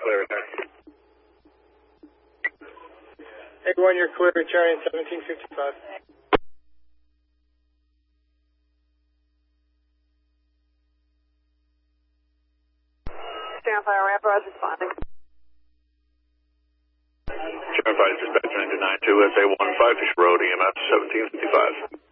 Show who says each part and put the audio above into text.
Speaker 1: clear attack.
Speaker 2: 81, you're clear, returning 1755.
Speaker 3: Stand fire, ramp, Roger, responding.
Speaker 1: Stand fire, dispatch 992, SA15, Fish Road, EMS 1755.